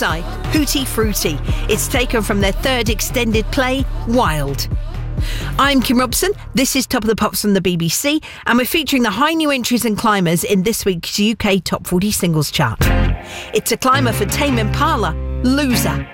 Psy, Hootie Fruity. It's taken from their third extended play, Wild. I'm Kim Robson. This is Top of the Pops from the BBC, and we're featuring the high new entries and climbers in this week's UK Top 40 Singles Chart. It's a climber for Tame Impala, Loser.